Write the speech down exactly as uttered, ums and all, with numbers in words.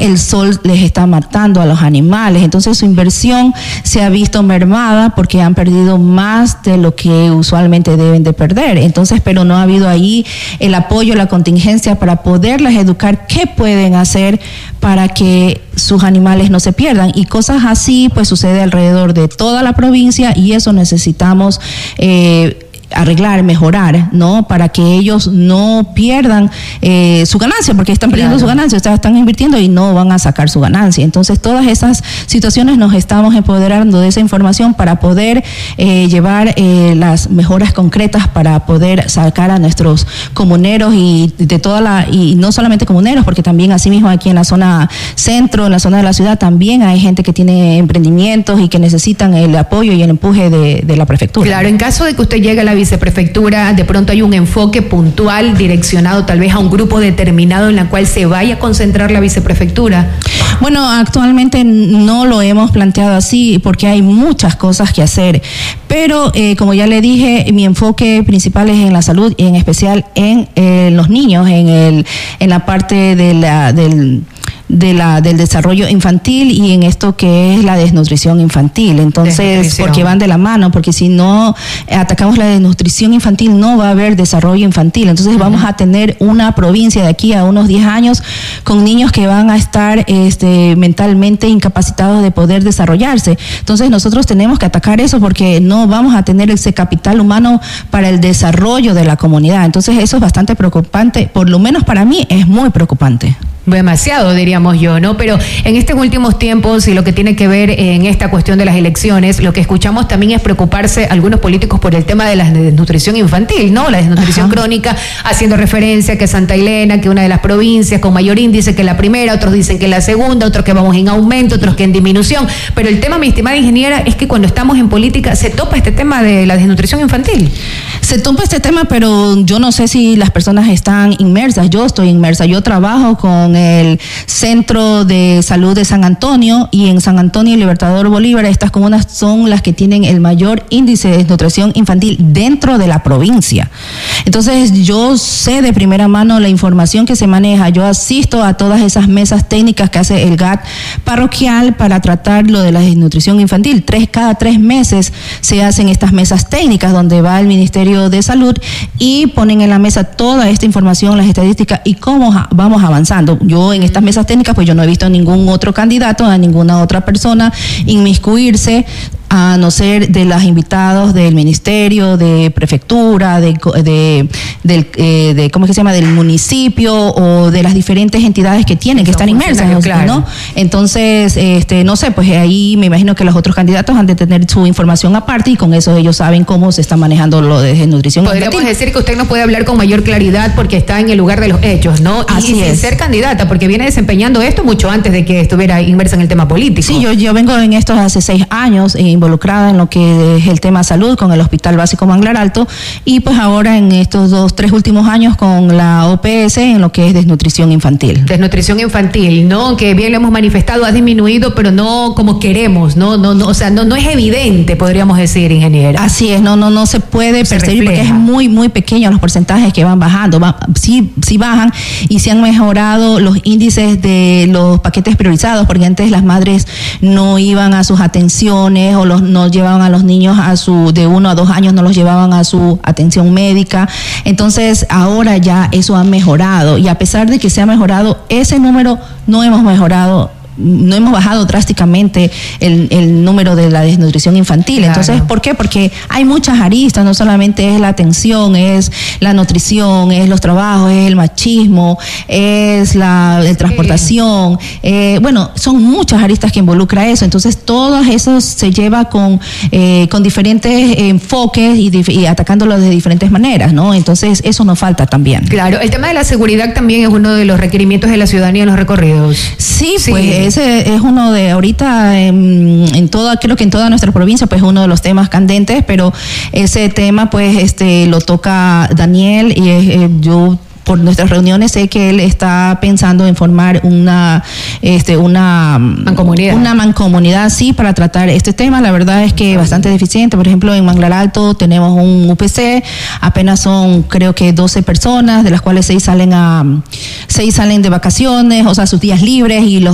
el sol les está matando a los animales, entonces su inversión se ha visto mermada porque han perdido más de lo que usualmente deben de perder. Entonces, pero no ha habido ahí el apoyo, la contingencia para poderles educar qué pueden hacer para que sus animales no se pierdan, y cosas así pues sucede alrededor de toda la provincia, y eso necesitamos eh, arreglar, mejorar, ¿no? Para que ellos no pierdan eh, su ganancia, porque están perdiendo claro. su ganancia, o sea, están invirtiendo y no van a sacar su ganancia. Entonces, todas esas situaciones nos estamos empoderando de esa información para poder eh, llevar eh, las mejoras concretas para poder sacar a nuestros comuneros y de toda la, y no solamente comuneros, porque también asimismo aquí en la zona centro, en la zona de la ciudad, también hay gente que tiene emprendimientos y que necesitan el apoyo y el empuje de, de la prefectura. Claro, en caso de que usted llegue a la viceprefectura, de pronto hay un enfoque puntual direccionado tal vez a un grupo determinado en la cual se vaya a concentrar la viceprefectura. Bueno, actualmente no lo hemos planteado así porque hay muchas cosas que hacer, pero eh, como ya le dije, mi enfoque principal es en la salud y en especial en eh, los niños, en el en la parte de la del de la del desarrollo infantil y en esto que es la desnutrición infantil. Entonces, desnutrición. Porque van de la mano, porque si no atacamos la desnutrición infantil no va a haber desarrollo infantil. Entonces, uh-huh. vamos a tener una provincia de aquí a unos diez años con niños que van a estar este mentalmente incapacitados de poder desarrollarse. Entonces, nosotros tenemos que atacar eso porque no vamos a tener ese capital humano para el desarrollo de la comunidad. Entonces, eso es bastante preocupante, por lo menos para mí es muy preocupante. Demasiado, diríamos yo, ¿no? Pero en estos últimos tiempos y lo que tiene que ver en esta cuestión de las elecciones, lo que escuchamos también es preocuparse algunos políticos por el tema de la desnutrición infantil, ¿no? La desnutrición Ajá. crónica, haciendo referencia que Santa Elena, que una de las provincias con mayor índice que la primera, otros dicen que la segunda, otros que vamos en aumento, otros que en disminución. Pero el tema, mi estimada ingeniera, es que cuando estamos en política se topa este tema de la desnutrición infantil. Se topa este tema, pero yo no sé si las personas están inmersas. Yo estoy inmersa, yo trabajo con el Centro de Salud de San Antonio, y en San Antonio y Libertador Bolívar estas comunas son las que tienen el mayor índice de desnutrición infantil dentro de la provincia. Entonces yo sé de primera mano la información que se maneja, yo asisto a todas esas mesas técnicas que hace el G A T parroquial para tratar lo de la desnutrición infantil. Tres, cada tres meses se hacen estas mesas técnicas donde va el Ministerio de Salud y ponen en la mesa toda esta información, las estadísticas y cómo vamos avanzando. Yo en estas mesas técnicas, pues yo no he visto a ningún otro candidato, a ninguna otra persona inmiscuirse, a no ser de los invitados del ministerio, de prefectura, de, de, del, eh, de ¿cómo es que se llama?, del municipio o de las diferentes entidades que tienen, que están inmersas, claro. ¿no? Entonces, este, no sé, pues ahí me imagino que los otros candidatos han de tener su información aparte y con eso ellos saben cómo se está manejando lo de desnutrición infantil. Podríamos decir que usted nos puede hablar con mayor claridad porque está en el lugar de los hechos, ¿no? Así y sin es. ser candidata, porque viene desempeñando esto mucho antes de que estuviera inmersa en el tema político. Sí, yo, yo vengo en esto hace seis años, eh, involucrada en lo que es el tema salud con el Hospital Básico Manglar Alto y pues ahora en estos dos, tres últimos años con la O P S en lo que es desnutrición infantil. Desnutrición infantil, ¿no? Que bien lo hemos manifestado, ha disminuido, pero no como queremos, ¿no? no, no o sea, no, no es evidente, podríamos decir, ingeniera. Así es, no, no, no se puede se percibir refleja. Porque es muy, muy pequeño los porcentajes que van bajando, va, sí, sí bajan y se han mejorado los índices de los paquetes priorizados, porque antes las madres no iban a sus atenciones o los no llevaban a los niños a su de uno a dos años, no los llevaban a su atención médica. Entonces ahora ya eso ha mejorado y a pesar de que se ha mejorado ese número, no hemos mejorado no hemos bajado drásticamente el, el número de la desnutrición infantil. Claro. Entonces, ¿por qué? Porque hay muchas aristas, no solamente es la atención, es la nutrición, es los trabajos, es el machismo, es la, la transportación, eh, bueno, son muchas aristas que involucra eso. Entonces, todo eso se lleva con, eh, con diferentes enfoques y, y atacándolo de diferentes maneras, ¿no? Entonces, eso nos falta también. Claro, el tema de la seguridad también es uno de los requerimientos de la ciudadanía en los recorridos. Sí, sí. pues ese es uno de ahorita en, en toda, creo que en toda nuestra provincia, pues uno de los temas candentes, pero ese tema pues este lo toca Daniel y eh, yo por nuestras reuniones sé que él está pensando en formar una este una mancomunidad, una mancomunidad sí para tratar este tema. La verdad es que bastante deficiente. Por ejemplo, en Manglar Alto tenemos un U P C, apenas son creo que doce personas, de las cuales seis salen a seis salen de vacaciones, o sea, sus días libres y los